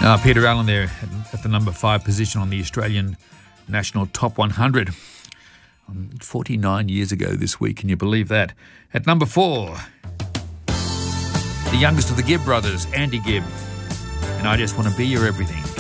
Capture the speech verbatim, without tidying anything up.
Uh, Peter Allen there at, at the number five position on the Australian National Top one hundred. Um, forty-nine years ago this week, can you believe that? At number four, the youngest of the Gibb brothers, Andy Gibb. And I Just Want to Be Your Everything.